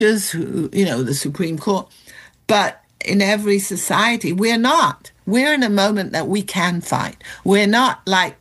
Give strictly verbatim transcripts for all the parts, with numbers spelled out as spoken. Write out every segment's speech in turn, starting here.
judges who, you know, the Supreme Court. But in every society, we're not. We're in a moment that we can fight. We're not like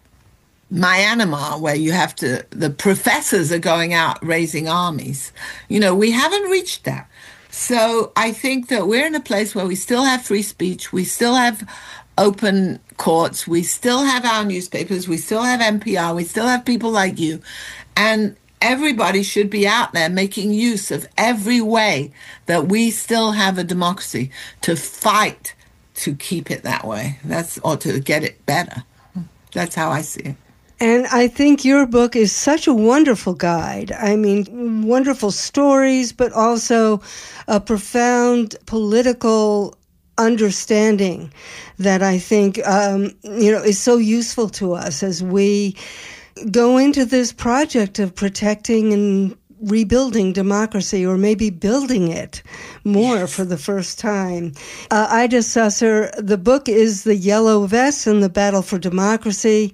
Myanmar, where you have to, the professors are going out raising armies. You know, we haven't reached that. So I think that we're in a place where we still have free speech, we still have open courts, we still have our newspapers, we still have N P R, we still have people like you. And everybody should be out there making use of every way that we still have a democracy to fight to keep it that way. That's, or to get it better. That's how I see it. And I think your book is such a wonderful guide. I mean, wonderful stories, but also a profound political understanding that I think, um, you know, is so useful to us as we go into this project of protecting and rebuilding democracy, or maybe building it more yes. for the first time. Uh, Ida Susser, the book is The Yellow Vests and the Battle for Democracy.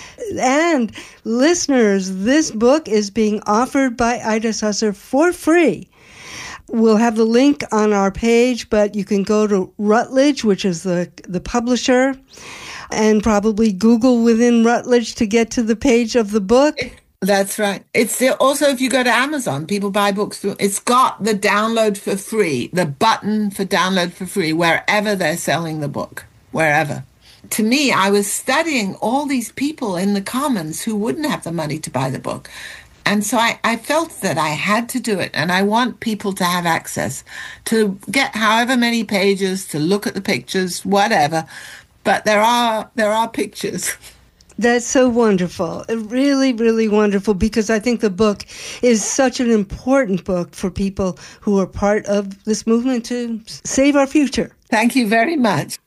And listeners, this book is being offered by Ida Susser for free. We'll have the link on our page, but you can go to Routledge, which is the, the publisher, and probably Google within Routledge to get to the page of the book. That's right. It's the, also, if you go to Amazon, people buy books through, it's got the download for free, the button for download for free, wherever they're selling the book, wherever. To me, I was studying all these people in the Commons who wouldn't have the money to buy the book. And so I, I felt that I had to do it. And I want people to have access to get however many pages, to look at the pictures, whatever. But there are there are pictures. That's so wonderful. Really, really wonderful, because I think the book is such an important book for people who are part of this movement to save our future. Thank you very much.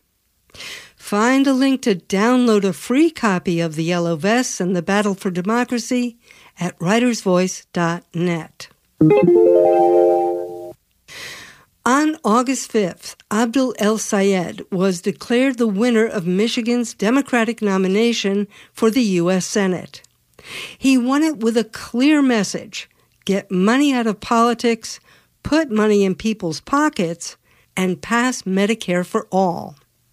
Find a link to download a free copy of The Yellow Vests and the Battle for Democracy at writers voice dot net. On August fifth, Abdul El-Sayed was declared the winner of Michigan's Democratic nomination for the U S Senate. He won it with a clear message: get money out of politics, put money in people's pockets, and pass Medicare for all.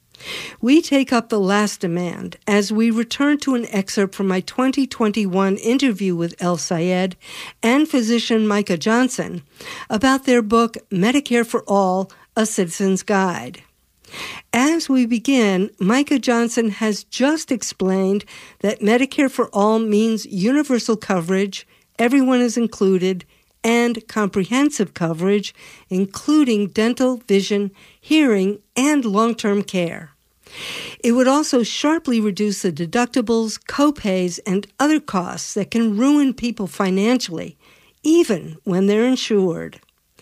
We take up the last demand as we return to an excerpt from my twenty twenty-one interview with El-Sayed and physician Micah Johnson about their book, Medicare for All, A Citizen's Guide. As we begin, Micah Johnson has just explained that Medicare for All means universal coverage, everyone is included, and comprehensive coverage, including dental, vision, hearing, and long-term care. It would also sharply reduce the deductibles, copays, and other costs that can ruin people financially, even when they're insured.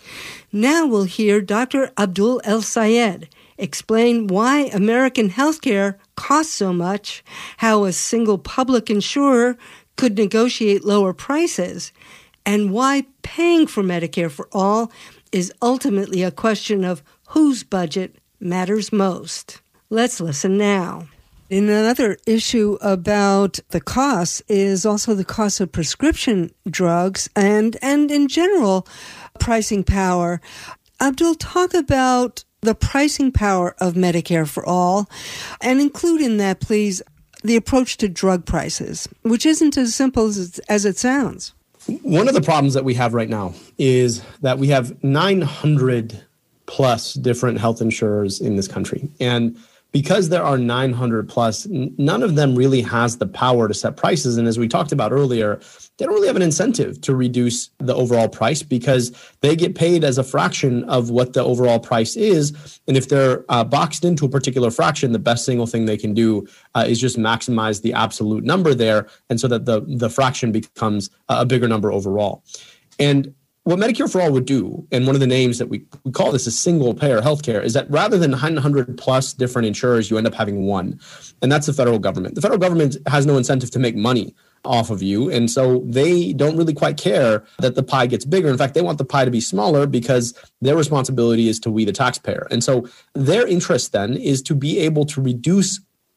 Now we'll hear Doctor Abdul El-Sayed explain why American healthcare costs so much, how a single public insurer could negotiate lower prices, and why paying for Medicare for all is ultimately a question of whose budget matters most. Let's listen now. And another issue about the costs is also the cost of prescription drugs and, and in general, pricing power. Abdul, talk about the pricing power of Medicare for all, and include in that, please, the approach to drug prices, which isn't as simple as, as it sounds. One of the problems that we have right now is that we have nine hundred plus different health insurers in this country. And because there are nine hundred plus, none of them really has the power to set prices. And as we talked about earlier, they don't really have an incentive to reduce the overall price because they get paid as a fraction of what the overall price is. And if they're uh, boxed into a particular fraction, the best single thing they can do uh, is just maximize the absolute number there, and so that the, the fraction becomes a bigger number overall. And what Medicare for All would do, and one of the names that we, we call this a single payer healthcare, is that rather than nine hundred plus different insurers, you end up having one. And that's the federal government. The federal government has no incentive to make money off of you. And so they don't really quite care that the pie gets bigger. In fact, they want the pie to be smaller because their responsibility is to we the taxpayer. And so their interest then is to be able to reduce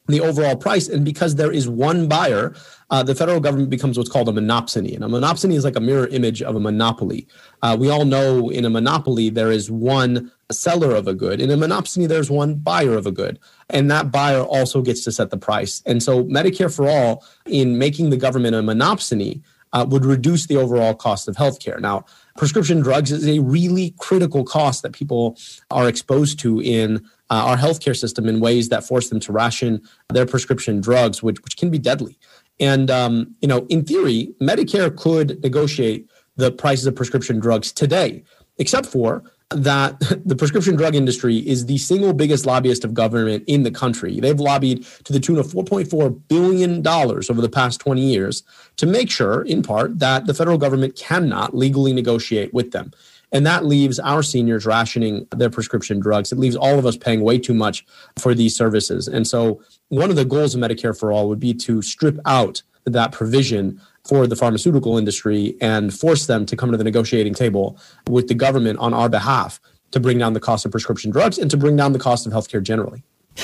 the overall price. And because there is one buyer, uh, the federal government becomes what's called a monopsony. And a monopsony is like a mirror image of a monopoly. Uh, we all know in a monopoly, there is one seller of a good. In a monopsony, there's one buyer of a good. And that buyer also gets to set the price. And so Medicare for All, in making the government a monopsony, uh, would reduce the overall cost of healthcare. Now, prescription drugs is a really critical cost that people are exposed to in uh, our healthcare system in ways that force them to ration their prescription drugs, which, which can be deadly. And, um, you know, in theory, Medicare could negotiate the prices of prescription drugs today, except for that the prescription drug industry is the single biggest lobbyist of government in the country. They've lobbied to the tune of four point four billion dollars over the past twenty years to make sure, in part, that the federal government cannot legally negotiate with them. And that leaves our seniors rationing their prescription drugs. It leaves all of us paying way too much for these services. And so one of the goals of Medicare for All would be to strip out that provision for the pharmaceutical industry and force them to come to the negotiating table with the government on our behalf to bring down the cost of prescription drugs and to bring down the cost of healthcare generally.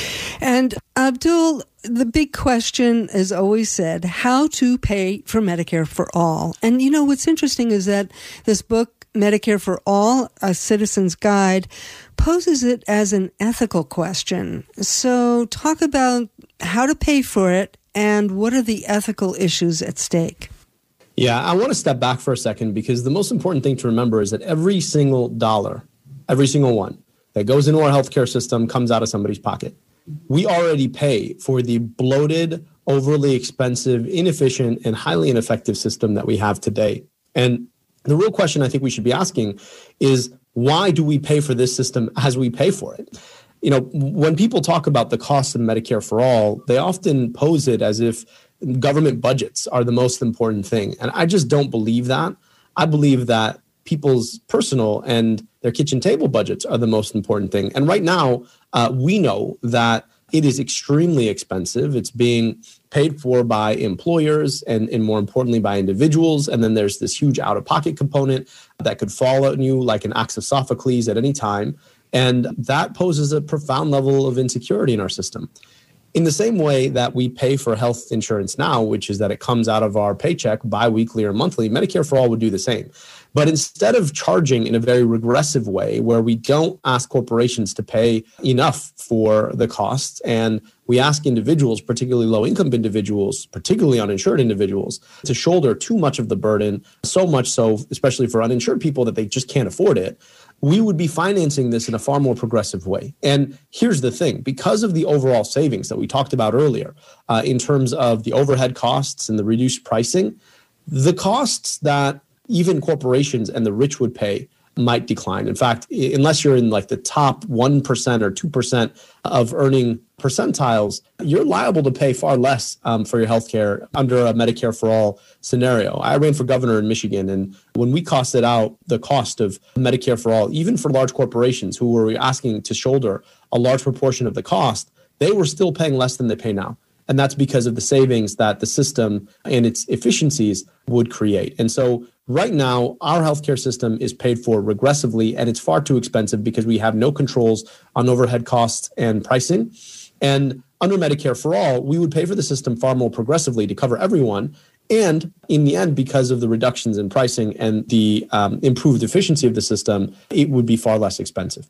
And Abdul, the big question is always said, how to pay for Medicare for All. And you know, what's interesting is that this book, Medicare for All, A Citizen's Guide, poses it as an ethical question. So talk about how to pay for it and what are the ethical issues at stake? Yeah, I want to step back for a second because the most important thing to remember is that every single dollar, every single one that goes into our healthcare system comes out of somebody's pocket. We already pay for the bloated, overly expensive, inefficient, and highly ineffective system that we have today. And the real question I think we should be asking is, why do we pay for this system as we pay for it? You know, when people talk about the cost of Medicare for All, they often pose it as if government budgets are the most important thing. And I just don't believe that. I believe that people's personal and their kitchen table budgets are the most important thing. And right now, uh, we know that it is extremely expensive. It's being paid for by employers and, and more importantly, by individuals. And then there's this huge out-of-pocket component that could fall on you like an axe of Sophocles at any time. And that poses a profound level of insecurity in our system. In the same way that we pay for health insurance now, which is that it comes out of our paycheck biweekly or monthly, Medicare for All would do the same. But instead of charging in a very regressive way where we don't ask corporations to pay enough for the costs, and we ask individuals, particularly low-income individuals, particularly uninsured individuals, to shoulder too much of the burden, so much so, especially for uninsured people, that they just can't afford it, we would be financing this in a far more progressive way. And here's the thing, because of the overall savings that we talked about earlier, uh, in terms of the overhead costs and the reduced pricing, the costs that even corporations and the rich would pay might decline. In fact, unless you're in like the top one percent or two percent of earning percentiles, you're liable to pay far less um, for your healthcare under a Medicare for All scenario. I ran for governor in Michigan, and when we costed out the cost of Medicare for All, even for large corporations who were asking to shoulder a large proportion of the cost, they were still paying less than they pay now. And that's because of the savings that the system and its efficiencies would create. And so right now, our healthcare system is paid for regressively, and it's far too expensive because we have no controls on overhead costs and pricing. And under Medicare for All, we would pay for the system far more progressively to cover everyone. And in the end, because of the reductions in pricing and the um, improved efficiency of the system, it would be far less expensive.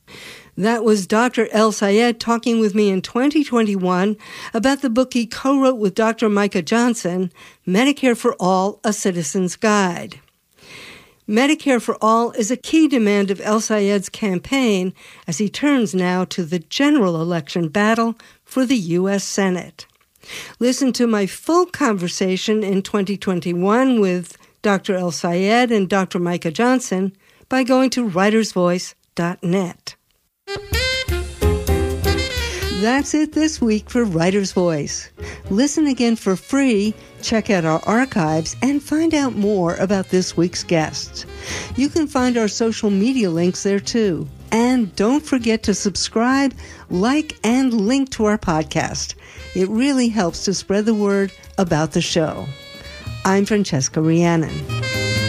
That was Doctor El-Sayed talking with me in twenty twenty-one about the book he co-wrote with Doctor Micah Johnson, Medicare for All, A Citizen's Guide. Medicare for All is a key demand of El-Sayed's campaign as he turns now to the general election battle for the U S Senate. Listen to my full conversation in twenty twenty-one with Doctor El-Sayed and Doctor Micah Johnson by going to writers voice dot net. That's it this week for Writer's Voice. Listen again for free, check out our archives, and find out more about this week's guests. You can find our social media links there too. And don't forget to subscribe, like, and link to our podcast. It really helps to spread the word about the show. I'm Francesca Rhiannon.